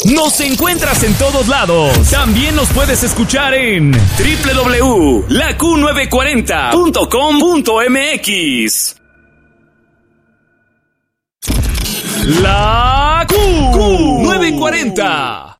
Nos encuentras en todos lados. También nos puedes escuchar en www.laq940.com.mx. La Q940.